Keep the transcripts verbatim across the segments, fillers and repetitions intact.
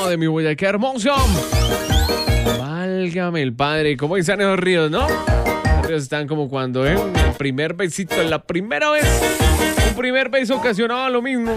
lado de mi Boyacá hermoso. Válgame el padre, ¿cómo están esos ríos, no? Los ríos están como cuando, ¿eh? El primer besito, la primera vez. Un primer beso ocasionaba lo mismo.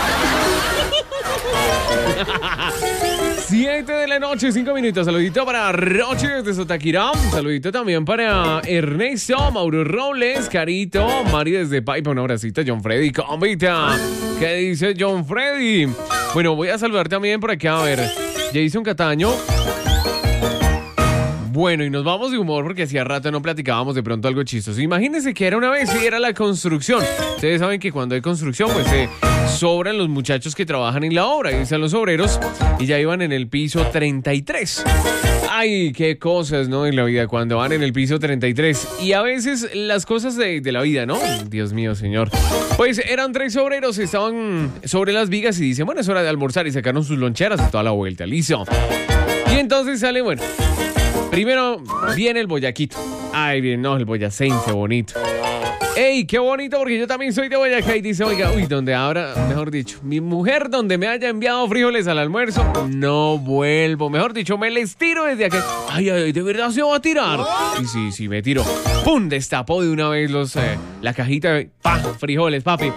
siete de la noche, cinco minutos. Saludito para Roche desde Sotaquirá. Saludito también para Ernesto, Mauro Robles, Carito, Mari desde Paipa. Un abracito, John Freddy, Combita. ¿Qué dice John Freddy? Bueno, voy a saludar también por acá, a ver, Jason Cataño. Bueno, y nos vamos de humor porque hacía rato no platicábamos de pronto algo chistoso. Imagínense que era una vez y era la construcción. Ustedes saben que cuando hay construcción, pues se eh, sobran los muchachos que trabajan en la obra. Y están los obreros y ya iban en el piso treinta y tres. Ay, qué cosas, ¿no? En la vida cuando van en el piso treinta y tres. Y a veces las cosas de, de la vida, ¿no? Dios mío, señor. Pues eran tres obreros, estaban sobre las vigas y dicen, bueno, es hora de almorzar. Y sacaron sus loncheras a toda la vuelta, listo. Y entonces sale, bueno... Primero viene el boyaquito. Ay, bien, no, el boyacense bonito. ¡Ey, qué bonito! Porque yo también soy de Boyacá. Y dice, oiga, uy, donde ahora, mejor dicho, mi mujer donde me haya enviado frijoles al almuerzo, no vuelvo. Mejor dicho, me les tiro desde aquí. Ay, ay, ¿de verdad se va a tirar? Y sí, sí, me tiro. ¡Pum! Destapó de una vez los, eh, la cajita. ¡Pah! Frijoles, papi.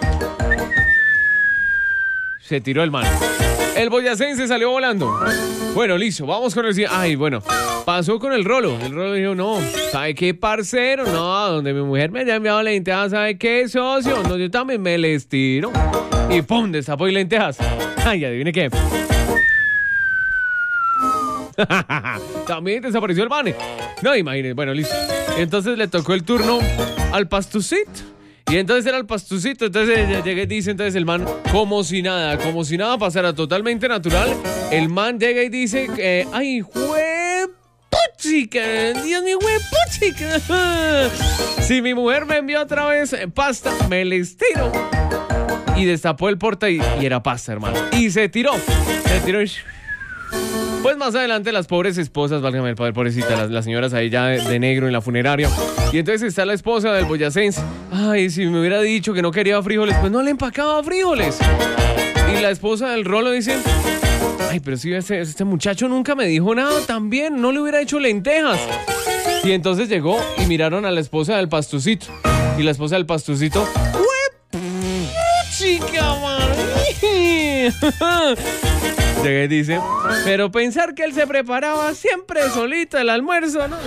Se tiró el man. El boyacense salió volando. Bueno, listo, vamos con el... Ay, bueno, pasó con el Rolo. El Rolo dijo, no, ¿sabe qué, parcero? No, donde mi mujer me haya enviado lentejas, ¿sabe qué, socio? No, yo también me les tiro. Y pum, destapó y lentejas. Ay, adivine qué. También desapareció el mane. No, imagínense, bueno, listo. Entonces le tocó el turno al pastucito. Y entonces era el pastucito, entonces llega y dice, entonces el man, como si nada, como si nada pasara, totalmente natural, el man llega y dice, eh, ay, juepuchica, Dios mío, juepuchica. Si mi mujer me envió otra vez pasta, me les tiro. Y destapó el porta y, y era pasta, hermano. Y se tiró, se tiró y... Pues más adelante las pobres esposas, válgame el padre, pobrecita, las, las señoras ahí ya de, de negro en la funeraria. Y entonces está la esposa del boyacense. Ay, si me hubiera dicho que no quería frijoles, pues no le empacaba frijoles. Y la esposa del Rolo dice, ay, pero si este, este muchacho nunca me dijo nada también, no le hubiera hecho lentejas. Y entonces llegó y miraron a la esposa del pastucito. Y la esposa del pastucito, ¡uep! ¡Chica, man! Llega y dice, pero pensar que él se preparaba siempre solito el almuerzo, ¿no?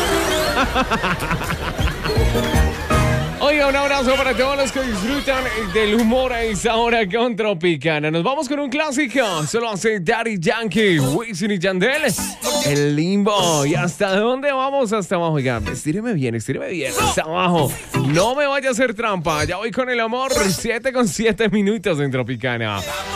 Oiga, un abrazo para todos los que disfrutan del humor a esa hora con Tropicana. Nos vamos con un clásico. Solo hace Daddy Yankee, Wisin y Yandel, El Limbo. ¿Y hasta dónde vamos? Hasta abajo. Oiga, estíreme bien, estíreme bien. Hasta abajo. No me vaya a hacer trampa. Ya voy con el amor. siete con siete minutos en Tropicana.